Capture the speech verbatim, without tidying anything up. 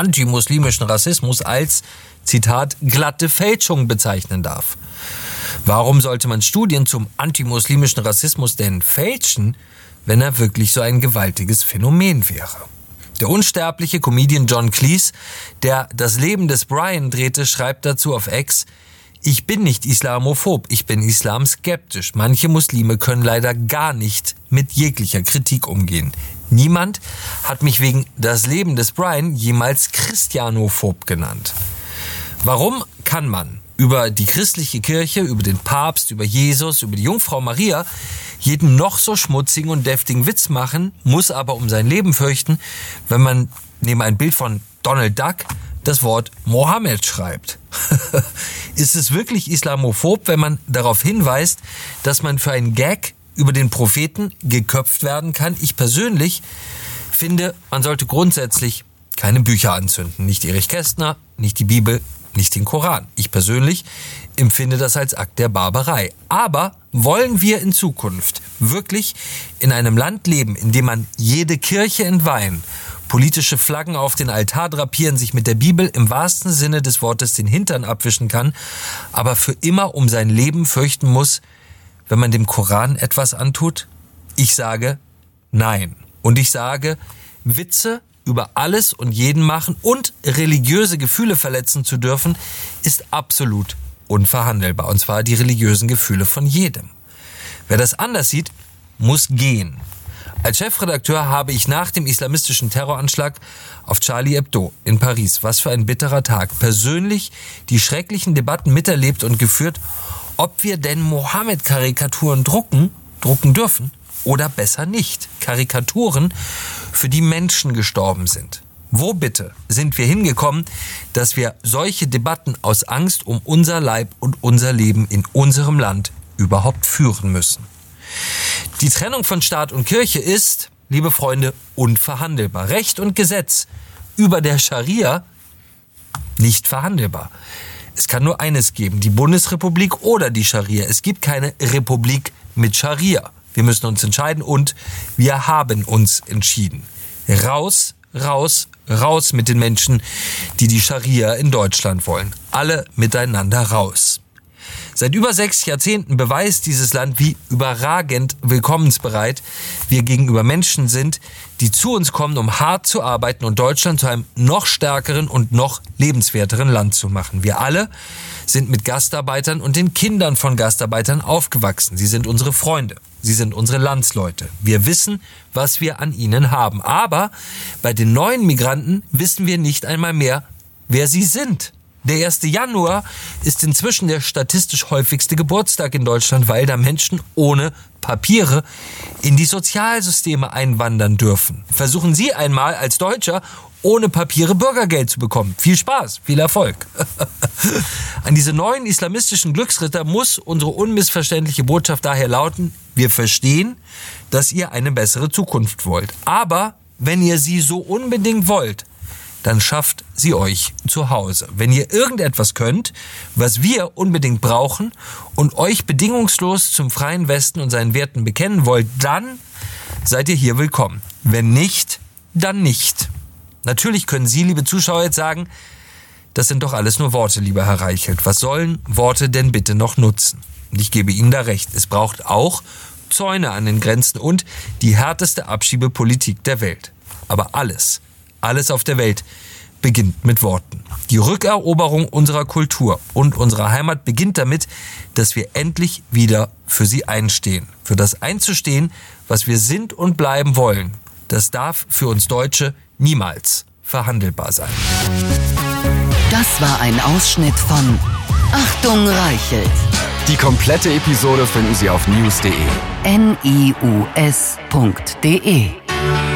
antimuslimischen Rassismus als, Zitat, glatte Fälschung bezeichnen darf. Warum sollte man Studien zum antimuslimischen Rassismus denn fälschen, wenn er wirklich so ein gewaltiges Phänomen wäre? Der unsterbliche Comedian John Cleese, der das Leben des Brian drehte, schreibt dazu auf X: Ich bin nicht islamophob, ich bin islamskeptisch. Manche Muslime können leider gar nicht mit jeglicher Kritik umgehen. Niemand hat mich wegen das Leben des Brian jemals christianophob genannt. Warum kann man über die christliche Kirche, über den Papst, über Jesus, über die Jungfrau Maria jeden noch so schmutzigen und deftigen Witz machen, muss aber um sein Leben fürchten, wenn man neben ein Bild von Donald Duck das Wort Mohammed schreibt? Ist es wirklich islamophob, wenn man darauf hinweist, dass man für einen Gag über den Propheten geköpft werden kann? Ich persönlich finde, man sollte grundsätzlich keine Bücher anzünden. Nicht Erich Kästner, nicht die Bibel, nicht den Koran. Ich persönlich empfinde das als Akt der Barbarei. Aber wollen wir in Zukunft wirklich in einem Land leben, in dem man jede Kirche entweihen, politische Flaggen auf den Altar drapieren, sich mit der Bibel im wahrsten Sinne des Wortes den Hintern abwischen kann, aber für immer um sein Leben fürchten muss, wenn man dem Koran etwas antut? Ich sage nein. Und ich sage, Witze über alles und jeden machen und religiöse Gefühle verletzen zu dürfen, ist absolut unverhandelbar. Und zwar die religiösen Gefühle von jedem. Wer das anders sieht, muss gehen. Als Chefredakteur habe ich nach dem islamistischen Terroranschlag auf Charlie Hebdo in Paris, was für ein bitterer Tag, persönlich die schrecklichen Debatten miterlebt und geführt, ob wir denn Mohammed-Karikaturen drucken, drucken dürfen oder besser nicht. Karikaturen, für die Menschen gestorben sind. Wo bitte sind wir hingekommen, dass wir solche Debatten aus Angst um unser Leib und unser Leben in unserem Land überhaupt führen müssen? Die Trennung von Staat und Kirche ist, liebe Freunde, unverhandelbar. Recht und Gesetz über der Scharia nicht verhandelbar. Es kann nur eines geben, die Bundesrepublik oder die Scharia. Es gibt keine Republik mit Scharia. Wir müssen uns entscheiden und wir haben uns entschieden. Raus, raus, raus mit den Menschen, die die Scharia in Deutschland wollen. Alle miteinander raus. Seit über sechs Jahrzehnten beweist dieses Land, wie überragend willkommensbereit wir gegenüber Menschen sind, die zu uns kommen, um hart zu arbeiten und Deutschland zu einem noch stärkeren und noch lebenswerteren Land zu machen. Wir alle sind mit Gastarbeitern und den Kindern von Gastarbeitern aufgewachsen. Sie sind unsere Freunde. Sie sind unsere Landsleute. Wir wissen, was wir an ihnen haben. Aber bei den neuen Migranten wissen wir nicht einmal mehr, wer sie sind. Der erste Januar ist inzwischen der statistisch häufigste Geburtstag in Deutschland, weil da Menschen ohne Papiere in die Sozialsysteme einwandern dürfen. Versuchen Sie einmal als Deutscher ohne Papiere Bürgergeld zu bekommen. Viel Spaß, viel Erfolg. An diese neuen islamistischen Glücksritter muss unsere unmissverständliche Botschaft daher lauten: Wir verstehen, dass ihr eine bessere Zukunft wollt. Aber wenn ihr sie so unbedingt wollt, dann schafft sie euch zu Hause. Wenn ihr irgendetwas könnt, was wir unbedingt brauchen und euch bedingungslos zum freien Westen und seinen Werten bekennen wollt, dann seid ihr hier willkommen. Wenn nicht, dann nicht. Natürlich können Sie, liebe Zuschauer, jetzt sagen, das sind doch alles nur Worte, lieber Herr Reichelt. Was sollen Worte denn bitte noch nutzen? Und ich gebe Ihnen da recht. Es braucht auch Zäune an den Grenzen und die härteste Abschiebepolitik der Welt. Aber alles, alles auf der Welt beginnt mit Worten. Die Rückeroberung unserer Kultur und unserer Heimat beginnt damit, dass wir endlich wieder für sie einstehen. Für das einzustehen, was wir sind und bleiben wollen. Das darf für uns Deutsche niemals verhandelbar sein. Das war ein Ausschnitt von Achtung Reichelt. Die komplette Episode finden Sie auf news punkt de. N I U S punkt de